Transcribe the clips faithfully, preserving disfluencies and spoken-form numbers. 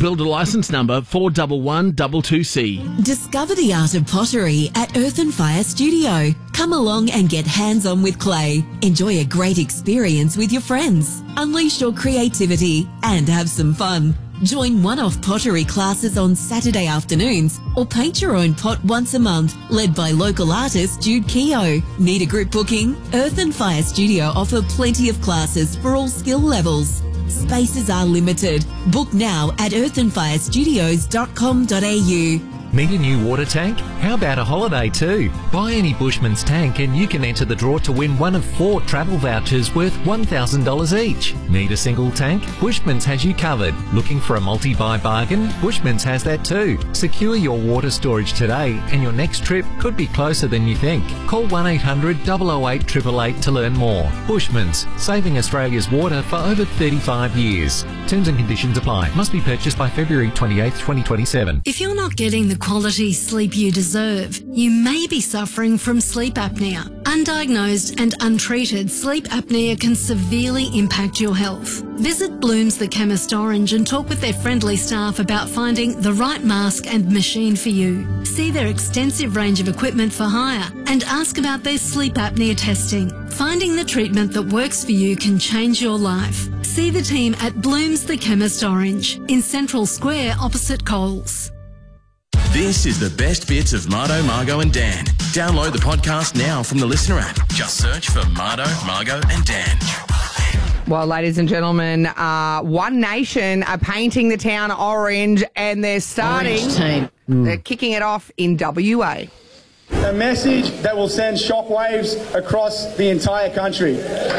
Builder licence number four one one two two C. Discover the art of pottery at Earth and Fire Studio. Come along and get hands-on with clay. Enjoy a great experience with your friends. Unleash your creativity and have some fun. Join one-off pottery classes on Saturday afternoons or paint your own pot once a month, led by local artist Jude Keogh. Need a group booking? Earth and Fire Studio offer plenty of classes for all skill levels. Spaces are limited. Book now at earth and fire studios dot com dot a u. Need a new water tank? How about a holiday too? Buy any Bushman's tank and you can enter the draw to win one of four travel vouchers worth one thousand dollars each. Need a single tank? Bushman's has you covered. Looking for a multi-buy bargain? Bushman's has that too. Secure your water storage today and your next trip could be closer than you think. Call one eight hundred, oh oh eight, eight eight eight to learn more. Bushman's, saving Australia's water for over thirty-five years. Terms and conditions apply. Must be purchased by February twenty-eighth, twenty twenty-seven. If you're not getting the quality sleep you deserve, you may be suffering from sleep apnea. Undiagnosed and untreated sleep apnea can severely impact your health. Visit Blooms the Chemist Orange and talk with their friendly staff about finding the right mask and machine for you. See their extensive range of equipment for hire and ask about their sleep apnea testing. Finding the treatment that works for you can change your life. See the team at Blooms the Chemist Orange in Central Square opposite Coles. This is the best bits of Marto, Margo and Dan. Download the podcast now from the Listener app. Just search for Marto, Margo and Dan. Well, ladies and gentlemen, uh, One Nation are painting the town orange and they're starting, Orange team. They're kicking it off in W A. A message that will send shockwaves across the entire country.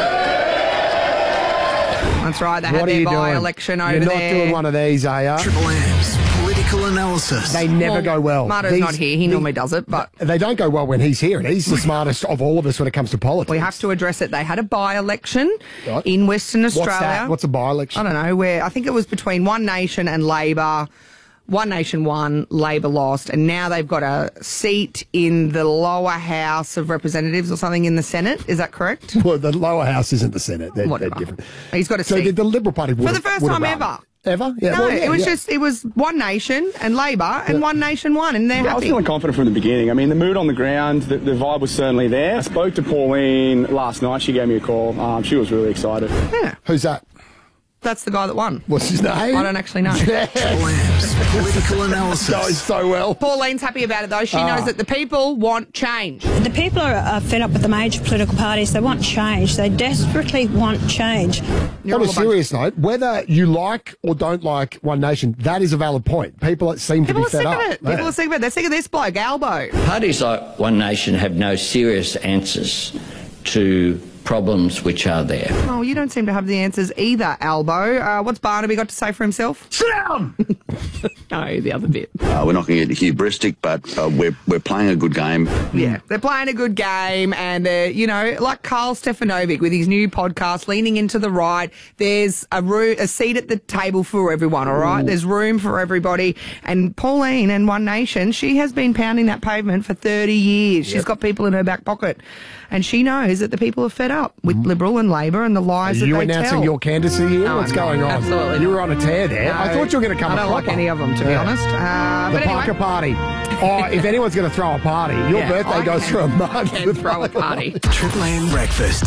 That's right, they What had are their you doing? by-election over You're not there. doing one of these, are you? Triple M's political analysis. They never Well, go well. Marto's These- not here, he the- normally does it, but They don't go well when he's here, and he's the smartest of all of us when it comes to politics. we have to address it. They had a by-election Right. in Western Australia. What's that? What's a by-election? I don't know, where I think it was between One Nation and Labor. One Nation won, Labor lost, and now they've got a seat in the lower house of representatives or something in the Senate. Is that correct? Well, the lower house isn't the Senate. They're, they're Whatever. different. He's got a So seat. the, the Liberal Party would For the first time ever. Ever? Yeah. No, well, yeah, it was yeah. just, it was One Nation and Labor, and One Nation won, and they're I was happy. feeling confident from the beginning. I mean, the mood on the ground, the, the vibe was certainly there. I spoke to Pauline last night. She gave me a call. Um, she was really excited. Yeah, Who's that? that's the guy that won. What's his name? I don't actually know. Yeah. Triple M's political analysis. Goes so well. Pauline's happy about it, though. She Ah. knows that the people want change. The people are, are fed up with the major political parties. They want change. They desperately want change. You're On a all a bunch- serious note, whether you like or don't like One Nation, that is a valid point. People seem People to are be fed sick up. of it. People Yeah. are sick of it. They're sick of this bloke, Albo. Parties like One Nation have no serious answers to problems which are there. Oh, you don't seem to have the answers either, Albo. Uh, what's Barnaby got to say for himself? Sit down! No, the other bit. Uh, we're not going to get hubristic, but uh, we're we're playing a good game. Yeah, they're playing a good game, and, uh, you know, like Carl Stefanovic with his new podcast, Leaning Into the Right, there's a, roo- a seat at the table for everyone, all right? There's room for everybody. And Pauline and One Nation, she has been pounding that pavement for thirty years. She's got people in her back pocket, and she knows that the people are fed up with Liberal and Labor and the lies Are that you they announcing tell. your candidacy here? No, What's I'm not. going on? Absolutely You not. were on a tear there. I No, thought you were going to come I a don't like cropper. any of them, to be Yeah. honest. Uh, The but anyway. Parker Party. Oh, if anyone's going to throw a party, your Yeah, birthday I goes can- through a mud. I can throw a party. Triple M breakfast.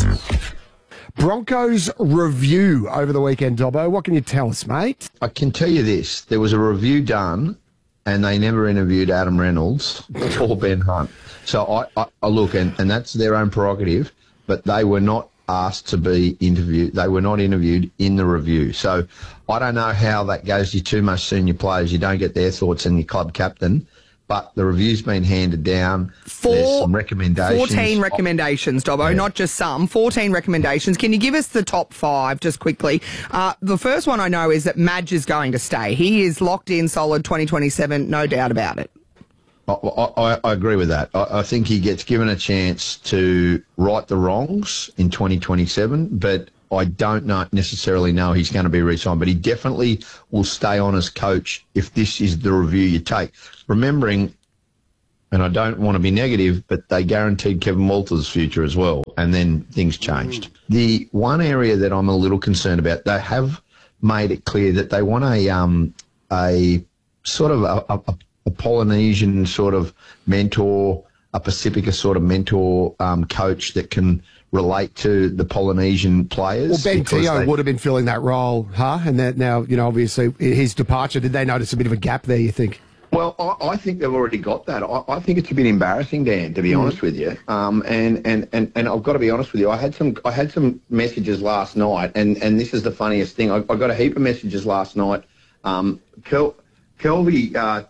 Broncos review over the weekend, Dobbo. What can you tell us, mate? I can tell you this. There was a review done and they never interviewed Adam Reynolds or Ben Hunt. So I, I, I look, and, and that's their own prerogative, but they were not asked to be interviewed. They were not interviewed in the review. So I don't know how that goes to your two most senior players. You don't get their thoughts and your club captain. But the review's been handed down. Four, There's some recommendations. fourteen recommendations, Dobbo, Yeah. not just some. fourteen recommendations. Can you give us the top five just quickly? Uh, the first one I know is that Madge is going to stay. He is locked in solid twenty twenty-seven, no doubt about it. I, I, I agree with that. I, I think he gets given a chance to right the wrongs in twenty twenty-seven, but I don't know, necessarily know he's going to be re-signed, but he definitely will stay on as coach if this is the review you take. Remembering, and I don't want to be negative, but they guaranteed Kevin Walters' future as well, and then things changed. The one area that I'm a little concerned about, they have made it clear that they want a um, a sort of a, a, a Polynesian sort of mentor, a Pacifica sort of mentor um, coach that can relate to the Polynesian players. Well, Ben because Teo they- would have been filling that role, huh? And that now, you know, obviously his departure, did they notice a bit of a gap there, you think? Well, I, I think they've already got that. I, I think it's a bit embarrassing, Dan, to be Mm. honest with you. Um, and, and, and, and I've got to be honest with you. I had some I had some messages last night, and, and this is the funniest thing. I, I got a heap of messages last night. Um, Kel, Kelvy uh,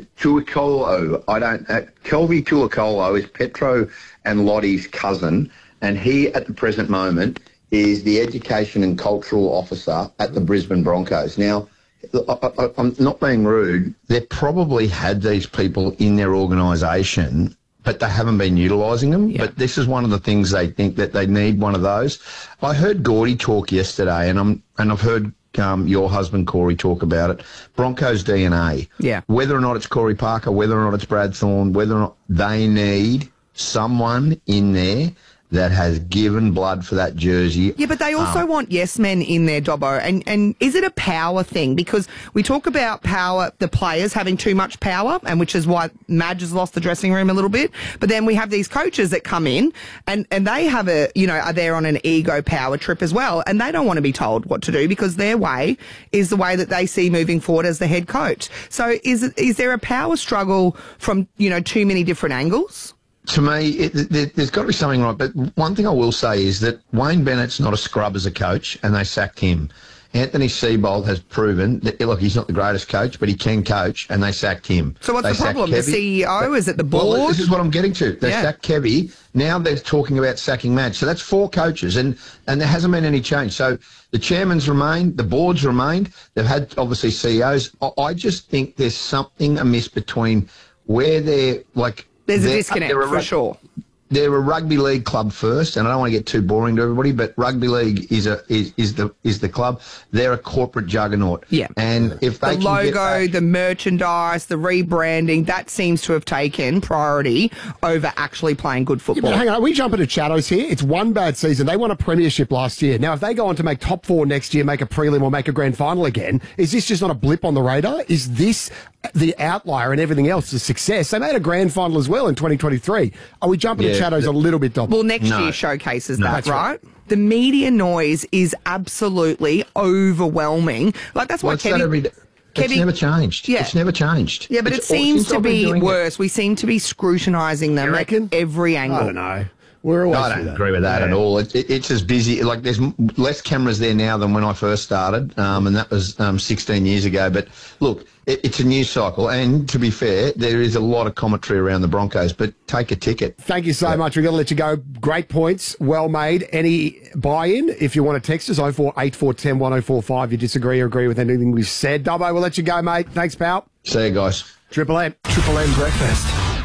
Tuakolo, I don't. Uh, Kelvy Tuakolo is Petro and Lottie's cousin, and he, at the present moment, is the education and cultural officer at the Brisbane Broncos. Now, I, I, I'm not being rude. They probably had these people in their organisation, but they haven't been utilising them. Yeah. But this is one of the things they think that they need one of those. I heard Gordy talk yesterday, and I'm and I've heard um, your husband Corey talk about it. Broncos D N A. Yeah. Whether or not it's Corey Parker, whether or not it's Brad Thorne, whether or not they need someone in there that has given blood for that jersey. Yeah, but they also Um, want yes men in there, Dobbo. And and is it a power thing? Because we talk about power, the players having too much power, and which is why Madge has lost the dressing room a little bit. But then we have these coaches that come in and, and they have a, you know, are there on an ego power trip as well. And they don't want to be told what to do because their way is the way that they see moving forward as the head coach. So is it, is there a power struggle from, you know, too many different angles? To me, it, there, there's got to be something right. But one thing I will say is that Wayne Bennett's not a scrub as a coach, and they sacked him. Anthony Seibold has proven that, look, he's not the greatest coach, but he can coach, and they sacked him. So what's They the sacked problem? The Kevy. C E O? Is it the board? Well, this is what I'm getting to. They Yeah. sacked Kevy. Now they're talking about sacking Madge. So that's four coaches, and, and there hasn't been any change. So the chairman's remained, the board's remained. They've had, obviously, C E Os. I, I just think there's something amiss between where they're, like... There's a they're- disconnect, they're a for rug- sure. They're a rugby league club first, and I don't want to get too boring to everybody, but rugby league is a is, is the is the club. They're a corporate juggernaut. Yeah. And if they The can logo, get that, the merchandise, the rebranding, that seems to have taken priority over actually playing good Yeah, football. but hang on, are we jumping to shadows here? It's one bad season. They won a premiership last year. Now, if they go on to make top four next year, make a prelim or make a grand final again, is this just not a blip on the radar? Is this the outlier and everything else a success? They made a grand final as well in twenty twenty-three. Are we jumping to Yeah, shadows the- a little bit, Dom? Well, next No. year showcases No. that, That's right? right. The media noise is absolutely overwhelming. Like, that's well, why it's that Kevin... every day. It's Kevin- never changed. Yeah. It's never changed. Yeah, but It's it all- seems since to I've been be doing it. worse. We seem to be scrutinising them You at reckon? every angle. I don't know. We're always I through don't that. agree with that at Yeah. all. It, it, it's as busy. Like there's m- less cameras there now than when I first started, um, and that was um, sixteen years ago. But look, it, it's a news cycle, and to be fair, there is a lot of commentary around the Broncos. But take a ticket. Thank you so much. We're going to let you go. Great points. Well made. Any buy-in? If you want to text us, oh four eight four one oh one oh four five. You disagree or agree with anything we've said. Dubbo, we'll let you go, mate. Thanks, pal. See you guys. Triple M. Triple M breakfast.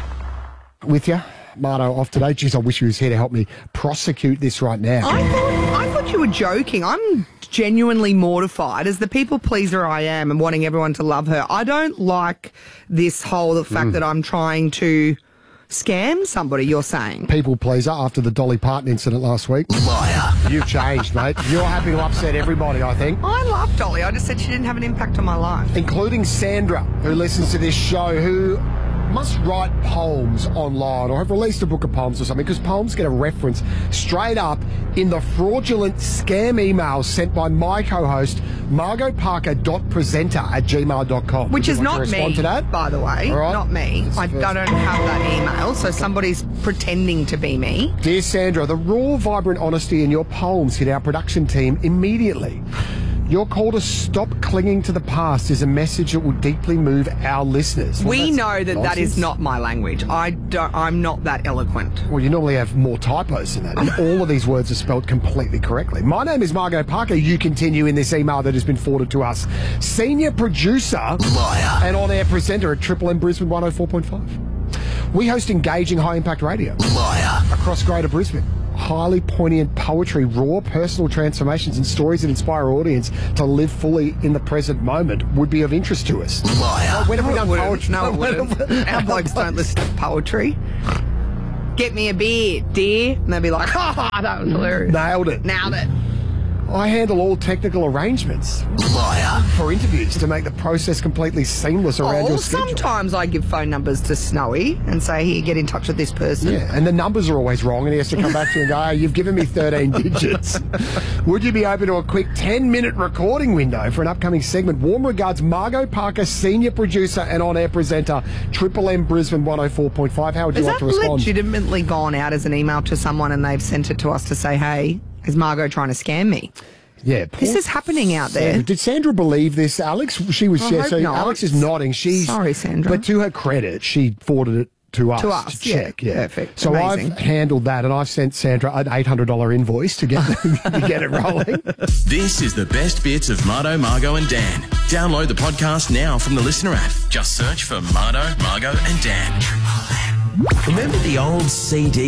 With you. Marto off today. Jeez, I wish he was here to help me prosecute this right now. I thought, I thought you were joking. I'm genuinely mortified as the people pleaser I am and wanting everyone to love her. I don't like this whole the fact Mm. that I'm trying to scam somebody, you're saying. People pleaser after the Dolly Parton incident last week. Liar. You've changed, mate. You're happy to upset everybody, I think. I love Dolly. I just said she didn't have an impact on my life. Including Sandra, who listens to this show, who must write poems online or have released a book of poems or something, because poems get a reference straight up in the fraudulent scam emails sent by my co-host, margot parker dot presenter at gmail dot com. Which is Would you like not to respond me, to that? by the way. All right. Not me. That's I, the I first- don't have that email, so somebody's pretending to be me. Dear Sandra, the raw, vibrant honesty in your poems hit our production team immediately. Your call to stop clinging to the past is a message that will deeply move our listeners. Well, we that's know that that is nonsense. not my language. I don't, I'm not that eloquent. Well, you normally have more typos than that. And all of these words are spelled completely correctly. My name is Margot Parker. You continue in this email that has been forwarded to us. Senior producer Liar. and on-air presenter at Triple M Brisbane one oh four point five. We host engaging high-impact radio Liar. across Greater Brisbane. Highly poignant poetry, raw personal transformations and stories that inspire our audience to live fully in the present moment would be of interest to us. Liar. When have we No, it done wouldn't. poetry? No, it wouldn't. Our blokes don't listen to poetry. Get me a beer, dear. And they'll be like, ha ha, that was hilarious. Nailed it. Nailed it. I handle all technical arrangements. Liar. For interviews to make the process completely seamless around Oh, your schedule. sometimes I give phone numbers to Snowy and say, here, get in touch with this person. Yeah, and the numbers are always wrong, and he has to come back to you and go, hey, you've given me thirteen digits. Would you be open to a quick ten-minute recording window for an upcoming segment? Warm regards, Margot Parker, senior producer and on-air presenter, Triple M Brisbane one oh four point five. How would you Is like that to respond? legitimately gone out as an email to someone and they've sent it to us to say, hey, is Margot trying to scam me? Yeah, This poor is happening out there. Sandra. Did Sandra believe this, Alex? She was. I yeah, hope so not. Alex is nodding. She's Sorry, Sandra. But to her credit, she forwarded it to us To us, to yeah. check. Yeah, Perfect. So Amazing. I've handled that, and I've sent Sandra an eight hundred dollar invoice to get to get it rolling. This is the best bits of Marto, Margot and Dan. Download the podcast now from the Listener app. Just search for Marto, Margot and Dan. Remember the old C D